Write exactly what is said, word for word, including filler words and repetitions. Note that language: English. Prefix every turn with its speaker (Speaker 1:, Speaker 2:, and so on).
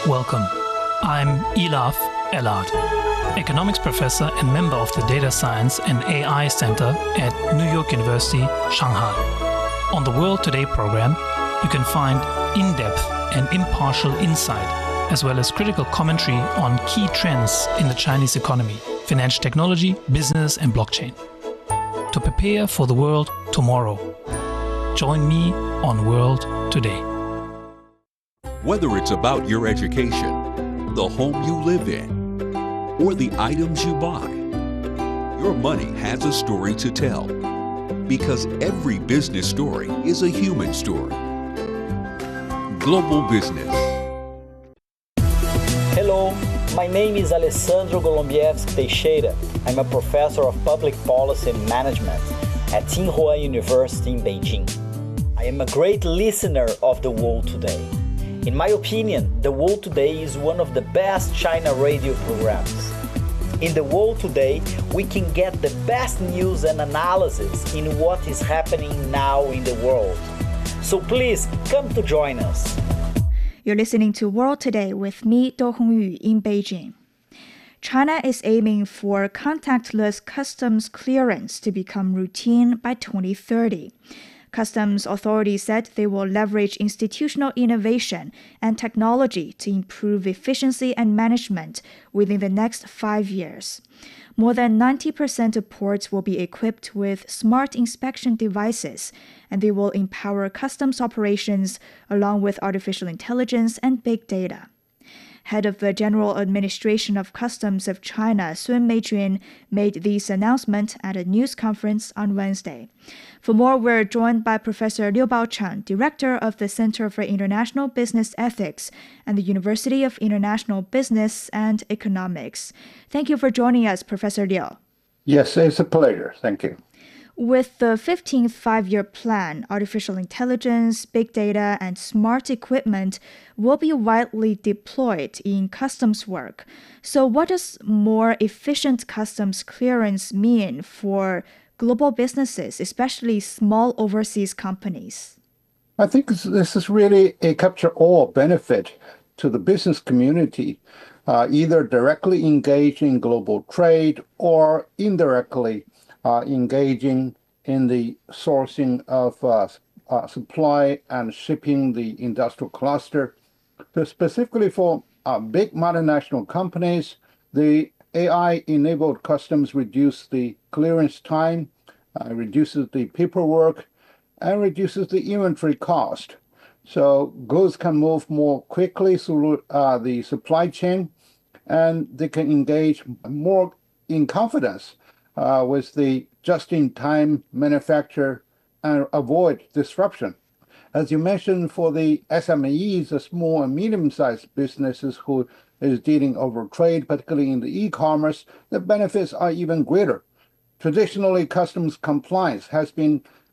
Speaker 1: Welcome. I'm Elaf Elad, economics professor and member of the Data Science and A I Center at New York University, Shanghai. On the World Today program, you can find in-depth and impartial insight, as well as critical commentary on key trends in the Chinese economy, financial technology, business, and blockchain. To prepare for the world tomorrow, join me on World Today.
Speaker 2: Whether it's about your education, the home you live in, or the items you buy, your money has a story to tell. Because every business story is a human story. Global Business.
Speaker 3: Hello, my name is Alessandro Golombieski Teixeira. I'm a professor of public policy and management at Tsinghua University in Beijing. I am a great listener of The World Today. In my opinion, The World Today is one of the best China radio programs. In The World Today, we can get the best news and analysis in what is happening now in the world. So please come to join us.
Speaker 4: You're listening to World Today with me, Do Hongyu, in Beijing. China is aiming for contactless customs clearance to become routine by twenty thirty. Customs authorities said they will leverage institutional innovation and technology to improve efficiency and management within the next five years. More than ninety percent of ports will be equipped with smart inspection devices, and they will empower customs operations along with artificial intelligence and big data. Head of the General Administration of Customs of China, Sun Meijun, made this announcement at a news conference on Wednesday. For more, we're joined by Professor Liu Baocheng, Director of the Center for International Business Ethics and the University of International Business and Economics. Thank you for joining us, Professor Liu.
Speaker 5: Yes, it's a pleasure. Thank you.
Speaker 4: With the fifteenth Five-Year Plan, artificial intelligence, big data, and smart equipment will be widely deployed in customs work. So what does more efficient customs clearance mean for global businesses, especially small overseas companies?
Speaker 5: I think this is really a capture-all benefit to the business community, uh, either directly engaged in global trade or indirectly Uh, engaging in the sourcing of uh, uh, supply and shipping the industrial cluster. So specifically for uh, big multinational companies, the A I-enabled customs reduce the clearance time, uh, reduces the paperwork, and reduces the inventory cost. So goods can move more quickly through uh, the supply chain, and they can engage more in confidence Uh, with the just-in-time manufacture and avoid disruption. As you mentioned, for the S M Es, the small and medium-sized businesses who is dealing over trade, particularly in the e-commerce, the benefits are even greater. Traditionally, customs compliance has been